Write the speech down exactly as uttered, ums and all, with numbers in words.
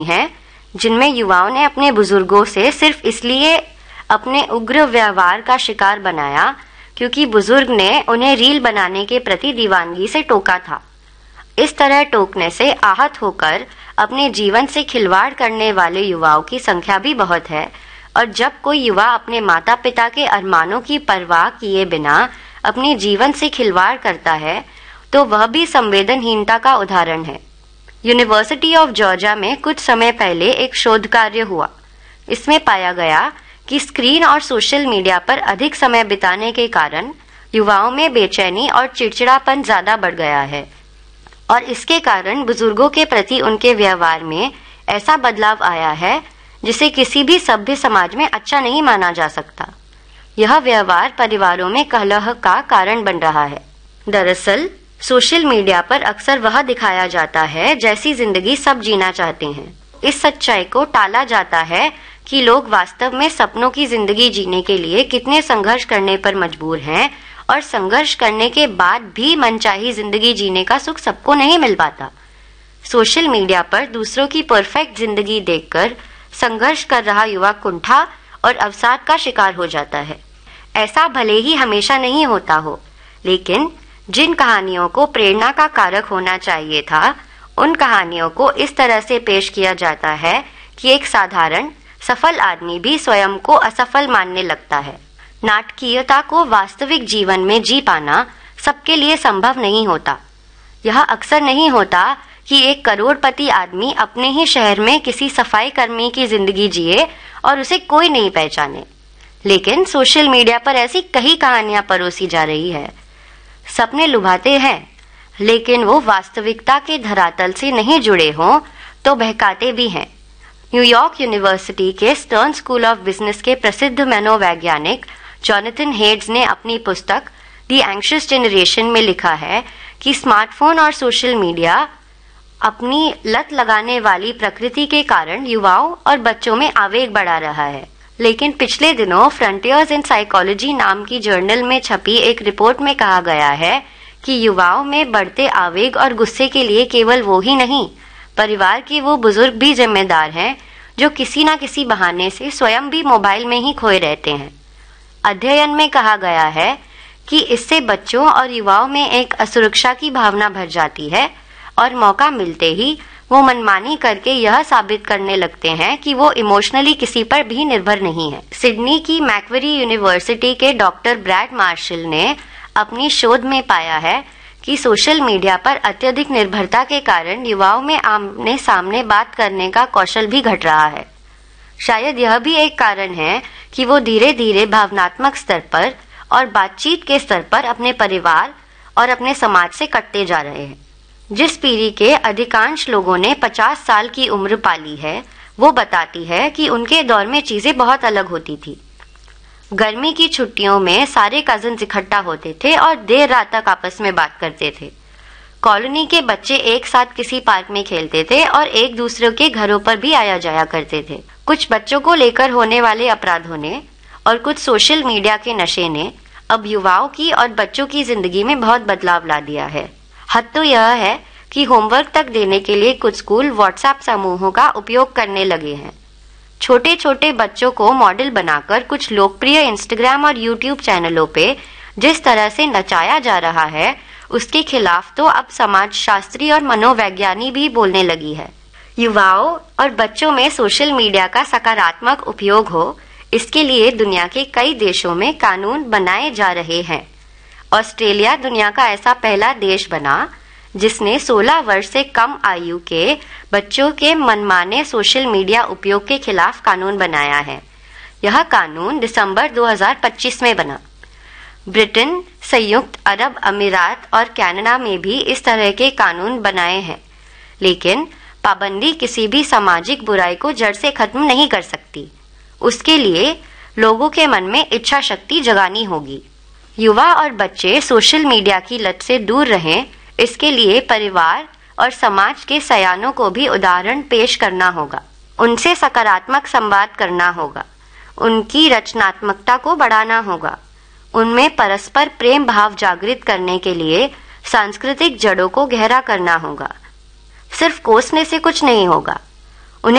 हैं जिनमें युवाओं ने अपने बुजुर्गों से सिर्फ इसलिए अपने उग्र व्यवहार का शिकार बनाया क्योंकि बुजुर्ग ने उन्हें रील बनाने के प्रति दीवानगी से टोका था। इस तरह टोकने से आहत होकर अपने जीवन से खिलवाड़ करने वाले युवाओं की संख्या भी बहुत है, और जब कोई युवा अपने माता पिता के अरमानों की परवाह किए बिना अपने जीवन से खिलवाड़ करता है तो वह भी संवेदनहीनता का उदाहरण है। यूनिवर्सिटी ऑफ जॉर्जिया में कुछ समय पहले एक शोध कार्य हुआ। इसमें पाया गया कि स्क्रीन और सोशल मीडिया पर अधिक समय बिताने के कारण युवाओं में बेचैनी और चिड़चिड़ापन ज्यादा बढ़ गया है, और इसके कारण बुजुर्गों के प्रति उनके व्यवहार में ऐसा बदलाव आया है जिसे किसी भी सभ्य समाज में अच्छा नहीं माना जा सकता। यह व्यवहार परिवारों में कलह का कारण बन रहा है। दरअसल सोशल मीडिया पर अक्सर वह दिखाया जाता है जैसी जिंदगी सब जीना चाहते हैं। इस सच्चाई को टाला जाता है कि लोग वास्तव में सपनों की जिंदगी जीने के लिए कितने संघर्ष करने पर मजबूर हैं, और संघर्ष करने के बाद भी मनचाही जिंदगी जीने का सुख सबको नहीं मिल पाता। सोशल मीडिया पर दूसरों की परफेक्ट जिंदगी देखकर संघर्ष कर रहा युवा कुंठा और अवसाद का शिकार हो जाता है। ऐसा भले ही हमेशा नहीं होता हो, लेकिन जिन कहानियों को प्रेरणा का कारक होना चाहिए था, उन कहानियों को इस तरह से पेश किया जाता है कि एक साधारण सफल आदमी भी स्वयं को असफल मानने लगता है। नाटकीयता को वास्तविक जीवन में जी पाना सबके लिए संभव नहीं होता। यह अक्सर नहीं होता कि एक करोड़पति आदमी अपने ही शहर में किसी सफाई कर्मी की जिंदगी जिए और उसे कोई नहीं पहचाने, लेकिन सोशल मीडिया पर ऐसी कई कहानियां परोसी जा रही है। सपने लुभाते हैं, लेकिन वो वास्तविकता के धरातल से नहीं जुड़े हों तो बहकाते भी हैं। न्यूयॉर्क यूनिवर्सिटी के स्टर्न स्कूल ऑफ बिजनेस के प्रसिद्ध मनोवैज्ञानिक जॉनथन हेड्स ने अपनी पुस्तक द एंग्शियस जनरेशन में लिखा है कि स्मार्टफोन और सोशल मीडिया अपनी लत लगाने वाली प्रकृति के कारण युवाओं और बच्चों में आवेग बढ़ा रहा है। लेकिन पिछले दिनों फ्रंटियर्स इन साइकोलॉजी नाम की जर्नल में छपी एक रिपोर्ट में कहा गया है कि युवाओं में बढ़ते आवेग और गुस्से के लिए केवल वो ही नहीं, परिवार के वो बुजुर्ग भी जिम्मेदार हैं जो किसी न किसी बहाने से स्वयं भी मोबाइल में ही खोए रहते हैं। अध्ययन में कहा गया है कि इससे बच्चों और युवाओं में एक असुरक्षा की भावना भर जाती है, और मौका मिलते ही वो मनमानी करके यह साबित करने लगते हैं कि वो इमोशनली किसी पर भी निर्भर नहीं है। सिडनी की मैक्वेरी यूनिवर्सिटी के डॉक्टर ब्रैड मार्शल ने अपनी शोध में पाया है कि सोशल मीडिया पर अत्यधिक निर्भरता के कारण युवाओं में आमने सामने बात करने का कौशल भी घट रहा है। शायद यह भी एक कारण है कि वो धीरे धीरे भावनात्मक स्तर पर और बातचीत के स्तर पर अपने परिवार और अपने समाज से कटते जा रहे हैं। जिस पीढ़ी के अधिकांश लोगों ने पचास साल की उम्र पाली है, वो बताती है कि उनके दौर में चीजें बहुत अलग होती थी। गर्मी की छुट्टियों में सारे कजिन्स इकट्ठा होते थे और देर रात तक आपस में बात करते थे। कॉलोनी के बच्चे एक साथ किसी पार्क में खेलते थे और एक दूसरे के घरों पर भी आया जाया करते थे। कुछ बच्चों को लेकर होने वाले अपराधों ने और कुछ सोशल मीडिया के नशे ने अब युवाओं की और बच्चों की जिंदगी में बहुत बदलाव ला दिया है। हद तो यह है कि होमवर्क तक देने के लिए कुछ स्कूल व्हाट्सएप समूहों का उपयोग करने लगे हैं। छोटे छोटे बच्चों को मॉडल बनाकर कुछ लोकप्रिय इंस्टाग्राम और यूट्यूब चैनलों पे जिस तरह से नचाया जा रहा है, उसके खिलाफ तो अब समाजशास्त्री और मनोवैज्ञानी भी बोलने लगी है। युवाओं और बच्चों में सोशल मीडिया का सकारात्मक उपयोग हो, इसके लिए दुनिया के कई देशों में कानून बनाए जा रहे हैं। ऑस्ट्रेलिया दुनिया का ऐसा पहला देश बना जिसने सोलह वर्ष से कम आयु के बच्चों के मनमाने सोशल मीडिया उपयोग के खिलाफ कानून बनाया है। यह कानून दिसंबर दो हज़ार पच्चीस में बना। ब्रिटेन, संयुक्त अरब अमीरात और कनाडा में भी इस तरह के कानून बनाए हैं, लेकिन पाबंदी किसी भी सामाजिक बुराई को जड़ से खत्म नहीं कर सकती। उसके लिए लोगों के मन में इच्छा शक्ति जगानी होगी। युवा और बच्चे सोशल मीडिया की लत से दूर रहें, इसके लिए परिवार और समाज के सयानों को भी उदाहरण पेश करना होगा। उनसे सकारात्मक संवाद करना होगा, उनकी रचनात्मकता को बढ़ाना होगा, उनमें परस्पर प्रेम भाव जागृत करने के लिए सांस्कृतिक जड़ों को गहरा करना होगा। सिर्फ कोसने से कुछ नहीं होगा।